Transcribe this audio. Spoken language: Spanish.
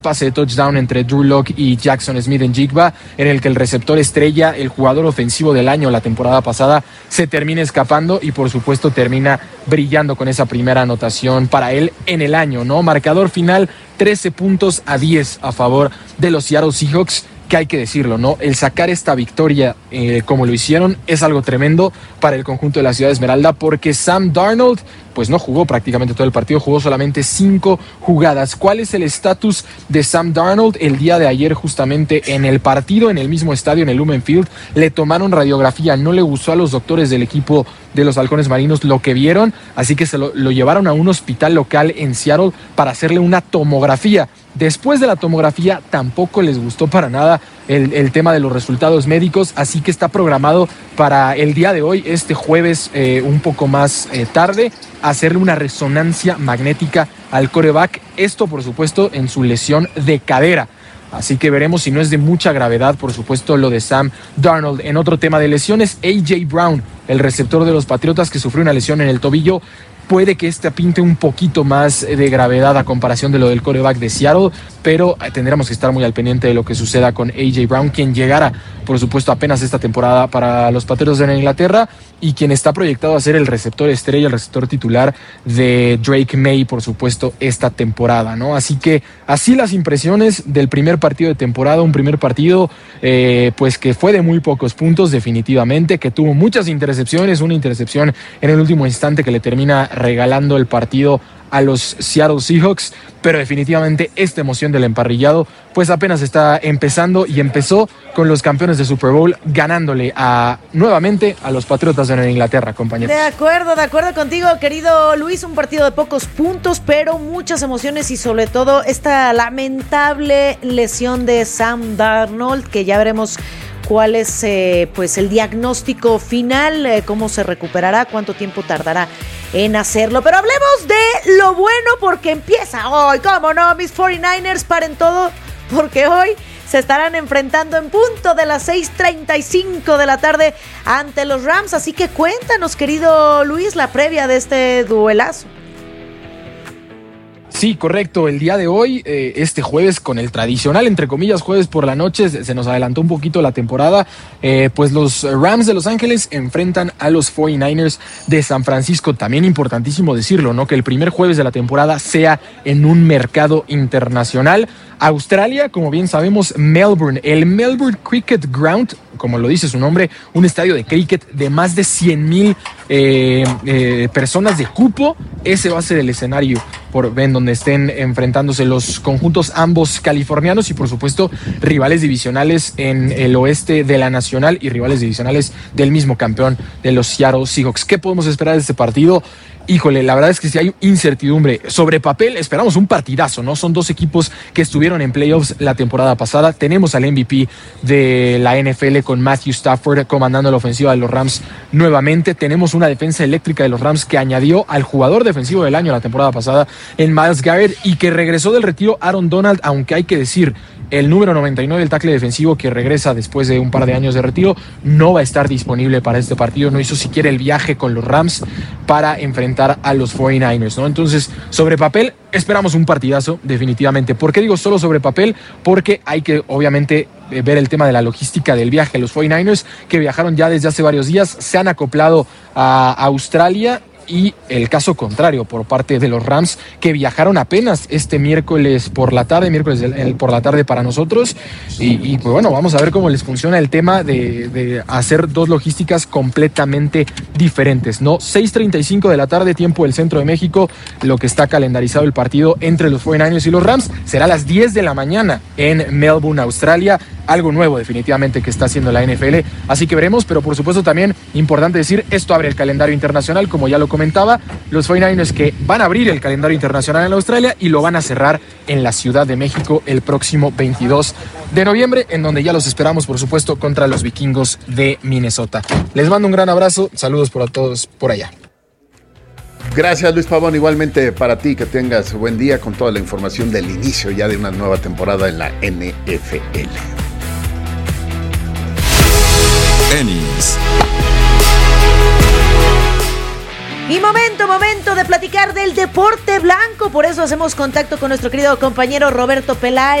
pase de touchdown entre Drew Lock y Jackson Smith-Njigba, en el que el receptor estrella, el jugador ofensivo del año la temporada pasada, se termina escapando y por supuesto termina brillando con esa primera anotación para él en el año, ¿no? Marcador final 13-10 a favor de los Seattle Seahawks, que hay que decirlo, ¿no? El sacar esta victoria como lo hicieron es algo tremendo para el conjunto de la Ciudad Esmeralda, porque Sam Darnold pues no jugó prácticamente todo el partido, jugó solamente 5 jugadas. ¿Cuál es el estatus de Sam Darnold? El día de ayer, justamente en el partido, en el mismo estadio, en el Lumen Field, le tomaron radiografía. No le gustó a los doctores del equipo de los Halcones Marinos lo que vieron, así que se lo llevaron a un hospital local en Seattle para hacerle una tomografía. Después de la tomografía tampoco les gustó para nada el tema de los resultados médicos, así que está programado para el día de hoy, este jueves, un poco más tarde, hacerle una resonancia magnética al quarterback. Esto, por supuesto, en su lesión de cadera. Así que veremos si no es de mucha gravedad, por supuesto, lo de Sam Darnold. En otro tema de lesiones, A.J. Brown, el receptor de los Patriotas que sufrió una lesión en el tobillo, puede que pinte un poquito más de gravedad a comparación de lo del quarterback de Seattle, pero tendremos que estar muy al pendiente de lo que suceda con A.J. Brown, quien llegará, por supuesto, apenas esta temporada para los Patriotas de Inglaterra y quien está proyectado a ser el receptor estrella, el receptor titular de Drake May, por supuesto, esta temporada, ¿no? Así que así las impresiones del primer partido de temporada, un primer partido pues que fue de muy pocos puntos definitivamente, que tuvo muchas intercepciones, una intercepción en el último instante que le termina regalando el partido a los Seattle Seahawks, pero definitivamente esta emoción del emparrillado pues apenas está empezando y empezó con los campeones de Super Bowl ganándole nuevamente a los Patriotas de Nueva Inglaterra, compañeros. De acuerdo contigo, querido Luis, un partido de pocos puntos, pero muchas emociones y sobre todo esta lamentable lesión de Sam Darnold, que ya veremos cuál es pues el diagnóstico final, cómo se recuperará, cuánto tiempo tardará en hacerlo. Pero hablemos de lo bueno, porque empieza hoy, cómo no, mis 49ers, paren todo, porque hoy se estarán enfrentando en punto de las 6:35 de la tarde ante los Rams. Así que cuéntanos, querido Luis, la previa de este duelazo. Sí, correcto. El día de hoy, este jueves, con el tradicional, entre comillas, jueves por la noche, se nos adelantó un poquito la temporada, pues los Rams de Los Ángeles enfrentan a los 49ers de San Francisco. También importantísimo decirlo, ¿no? Que el primer jueves de la temporada sea en un mercado internacional. Australia, como bien sabemos, Melbourne, el Melbourne Cricket Ground, como lo dice su nombre, un estadio de cricket de más de 100,000 personas de cupo. Ese va a ser el escenario en donde estén enfrentándose los conjuntos ambos californianos y por supuesto rivales divisionales en el oeste de la Nacional y rivales divisionales del mismo campeón de los Seattle Seahawks. ¿Qué podemos esperar de este partido? Híjole, la verdad es que sí hay incertidumbre. Sobre papel esperamos un partidazo, ¿no? Son dos equipos que estuvieron en playoffs la temporada pasada. Tenemos al MVP de la NFL con Matthew Stafford comandando la ofensiva de los Rams nuevamente. Tenemos una defensa eléctrica de los Rams que añadió al jugador defensivo del año la temporada pasada en Myles Garrett y que regresó del retiro Aaron Donald, aunque hay que decir, el número 99, el tackle defensivo que regresa después de un par de años de retiro, no va a estar disponible para este partido. No hizo siquiera el viaje con los Rams para enfrentar a los 49ers, ¿no? Entonces, sobre papel, esperamos un partidazo, definitivamente. ¿Por qué digo solo sobre papel? Porque hay que, obviamente, ver el tema de la logística del viaje. Los 49ers, que viajaron ya desde hace varios días, se han acoplado a Australia, y el caso contrario por parte de los Rams, que viajaron apenas este miércoles por la tarde para nosotros, y pues bueno, vamos a ver cómo les funciona el tema de hacer dos logísticas completamente diferentes, ¿no? 6:35 de la tarde, tiempo del centro de México, lo que está calendarizado el partido entre los 49ers y los Rams, será a las 10 de la mañana en Melbourne, Australia. Algo nuevo definitivamente que está haciendo la NFL, así que veremos, pero por supuesto también importante decir, esto abre el calendario internacional, como ya lo comentaba, los 49ers que van a abrir el calendario internacional en Australia y lo van a cerrar en la Ciudad de México el próximo 22 de noviembre, en donde ya los esperamos, por supuesto, contra los Vikingos de Minnesota. Les mando un gran abrazo, saludos para todos por allá. Gracias, Luis Pavón, igualmente para ti, que tengas buen día con toda la información del inicio ya de una nueva temporada en la NFL. Tenis. Y momento de platicar del deporte blanco. Por eso hacemos contacto con nuestro querido compañero Roberto Peláez.